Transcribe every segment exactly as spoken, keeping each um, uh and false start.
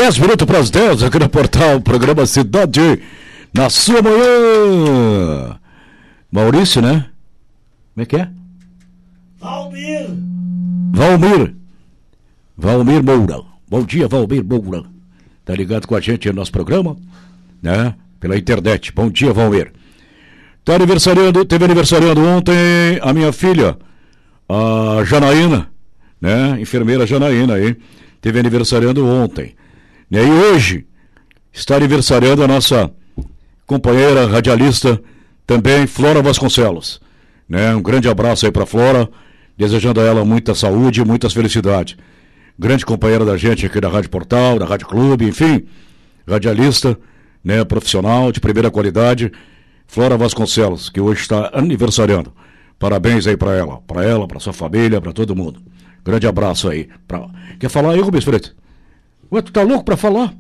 dez minutos para as dez aqui no portal, programa Cidade, na sua manhã. Maurício, né? Como é que é? Valmir. Valmir. Valmir Moura. Bom dia, Valmir Moura. Tá ligado com a gente no nosso programa, né? Pela internet. Bom dia, Valmir. Tá aniversariando, teve aniversariando ontem a minha filha, a Janaína, né? Enfermeira Janaína aí. Teve aniversariando ontem. E aí hoje está aniversariando a nossa companheira radialista também, Flora Vasconcelos, né? Um grande abraço aí para Flora, desejando a ela muita saúde e muitas felicidades. Grande companheira da gente aqui da Rádio Portal, da Rádio Clube, enfim, radialista, né? Profissional de primeira qualidade, Flora Vasconcelos, que hoje está aniversariando. Parabéns aí para ela, para ela, para sua família, para todo mundo. Grande abraço aí. Pra... Quer falar aí, Rubens Freitas? Ué, tu tá louco pra falar?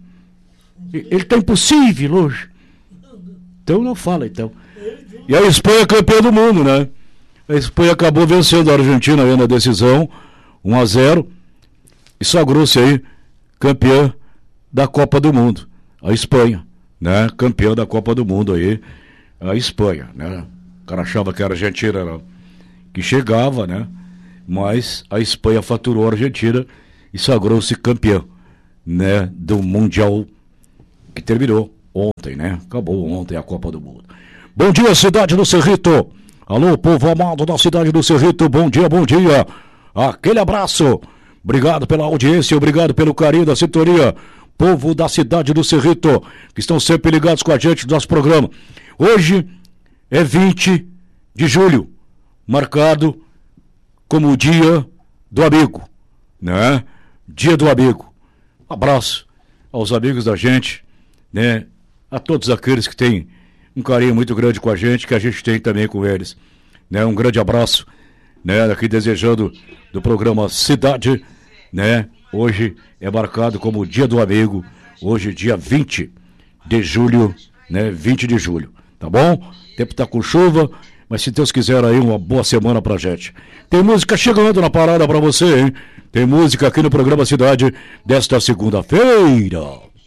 Ele tá impossível hoje. Então não fala, então. E a Espanha é campeã do mundo, né? A Espanha acabou vencendo a Argentina aí na decisão, um a zero, e sagrou-se aí campeã da Copa do Mundo. A Espanha, né? Campeã da Copa do Mundo aí, a Espanha, né? O cara achava que a Argentina era que chegava, né? Mas a Espanha faturou a Argentina e sagrou-se campeã, né, do Mundial que terminou ontem, né? Acabou ontem a Copa do Mundo. Bom dia, cidade do Cerrito. Alô, povo amado da cidade do Cerrito. Bom dia, bom dia. Aquele abraço. Obrigado pela audiência, obrigado pelo carinho da sintonia. Povo da cidade do Cerrito, que estão sempre ligados com a gente do nosso programa. Hoje é vinte de julho, marcado como o dia do amigo, né? Dia do amigo. Um abraço aos amigos da gente, né? A todos aqueles que têm um carinho muito grande com a gente, que a gente tem também com eles, né? Um grande abraço, né? Aqui desejando do programa Cidade, né? Hoje é marcado como o dia do amigo, hoje dia vinte de julho, né? vinte de julho, tá bom? O tempo tá com chuva, mas se Deus quiser aí, uma boa semana pra gente. Tem música chegando na parada pra você, hein? Tem música aqui no programa Cidade desta segunda-feira.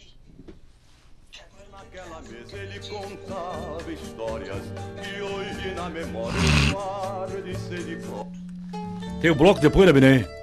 Naquela mesa ele contava histórias que hoje na memória eu guardo e sei de cor. Tem o bloco depois, né, Beném?